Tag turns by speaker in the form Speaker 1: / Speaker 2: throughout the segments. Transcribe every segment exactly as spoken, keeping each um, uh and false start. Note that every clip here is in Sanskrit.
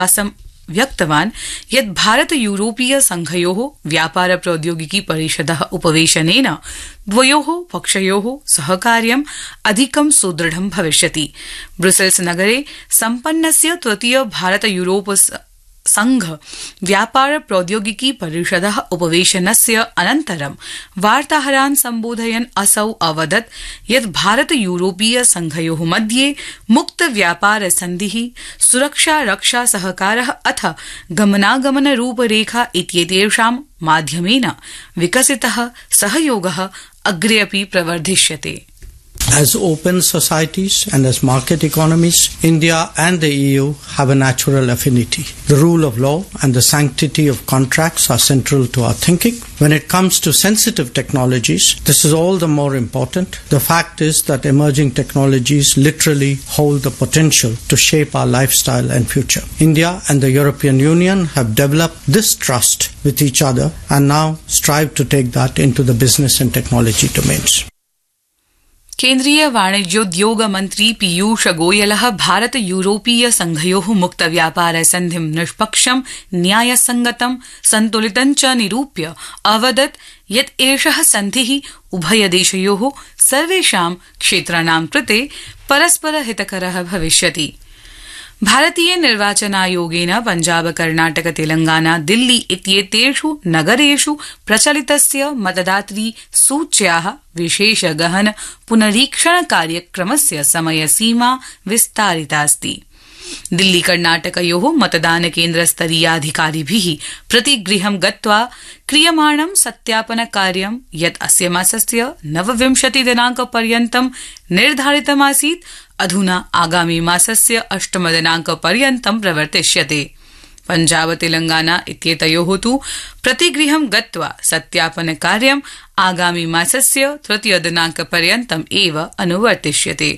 Speaker 1: विश्वासं व्यक्तवान् यत् भारत यूरोपीय संघयोः व्यापार प्रौद्योगिकी परिषदः उपवेशनेन द्वयोः पक्षयोः सहकार्यम् अधिकं सुदृढं भविष्यति। ब्रुसेल्स नगरे सम्पन्नस्य तृतीय भारत यूरोप संघ व्यापार प्रौद्योगिकी परिषदः उपवेशनस्य अनन्तरं वार्ताहरान् सम्बोधयन् असौ अवदत् यत् भारत यूरोपीय संघयोः मध्ये मुक्त व्यापार सन्धिः, सुरक्षा रक्षा सहकारः अथ गमनागमन रूपरेखा इत्येतेषां माध्यमेन विकसितः सहयोगः अग्रे अपि प्रवर्धिष्यते।
Speaker 2: As open societies and as market economies, India and the E U have a natural affinity. The rule of law and the sanctity of contracts are central to our thinking. When it comes to sensitive technologies, this is all the more important. The fact is that emerging technologies literally hold the potential to shape our lifestyle and future. India and the European Union have developed this trust with each other and now strive to take that into the business and technology domains.
Speaker 1: केन्द्रीय वाणिज्योद्योग मन्त्री पीयूष गोयलः भारत यूरोपीय संघयोः मुक्त व्यापार सन्धिं निष्पक्षं, न्यायसंगतं, सन्तुलितं च निरूप्य अवदत् यत् एषः सन्धिः उभयदेशयोः सर्वेषां क्षेत्राणां कृते परस्पर हितकरः भविष्यति। भारतीय निर्वाचनायोगेन पञ्जाब, कर्णाटक, तेलंगाना, दिल्ली इत्येतेषु नगरेषु प्रचलितस्य मतदातृ सूच्याः विशेष गहन पुनरीक्षण कार्यक्रमस्य समयसीमा विस्तारितास्ति। दिल्ली कर्णाटकयोः मतदान केन्द्र स्तरीयाधिकारिभिः प्रतिगृहं गत्वा क्रियमाणं सत्यापन कार्यं यत् अस्य मासस्य नवविंशति दिनांकपर्यन्तं निर्धारितमासीत् अधुना आगामी मासस्य अष्टम दिनांकपर्यन्तं प्रवर्तिष्यते। पञ्जाब, तेलंगाना इत्येतयोः तु प्रतिगृहं गत्वा सत्यापन कार्यं आगामी मासस्य तृतीय दिनांकपर्यन्तम् एव अनुवर्तिष्यते।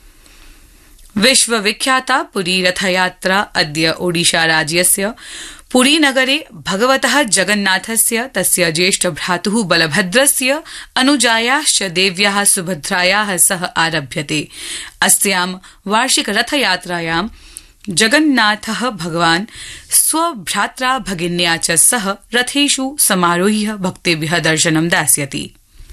Speaker 1: विश्वविख्याता पुरी रथयात्रा अद्य ओडिशा राज्यस्य पुरी नगरे भगवतः जगन्नाथस्य, तस्य ज्येष्ठ भ्रातुः बलभद्रस्य, अनुजायाश्च देव्याः सुभद्रायाः सह आरभ्यते। अस्यां वार्षिक रथयात्रायां जगन्नाथः भगवान् स्वभ्रात्रा भगिन्या च सह रथेषु समारोह्य भक्तेभ्यः दर्शनं दास्यति।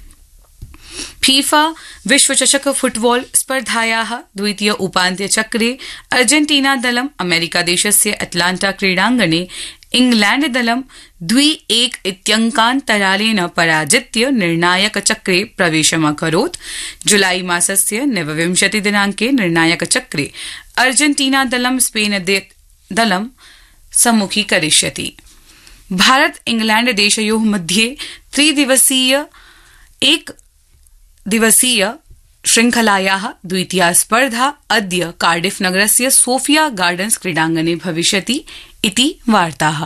Speaker 1: फीफा विश्वचषक फुटबॉल स्पर्धायाः द्वितीय उपान्त्यचक्रे अर्जेन्टीना दलम् अमेरिकादेशस्य अटलांटा क्रीडाङ्गणे इंग्लैंड दलं द्वि एक इत्यङ्कान्तरालेन पराजित्य निर्णायकचक्रे प्रवेशमकरोत्। जुलाई मासस्य नवविंशति दिनाङ्के निर्णायकचक्रे अर्जेन्टीना दलं स्पेन दलं सम्मुखीकरिष्यति। भारत इंग्लैंड देशयोः मध्ये त्रिदिवसीय एक दिवसीय श्रृंखलायाः द्वितीया स्पर्धा अद्य कार्डिफ नगरस्य सोफिया गार्डन्स क्रीडाङ्गणे भविष्यति इति वार्ताः।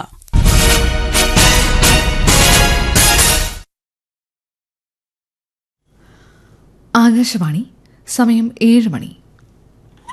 Speaker 3: ആകാശവാണി സമയം ഏഴ് മണി.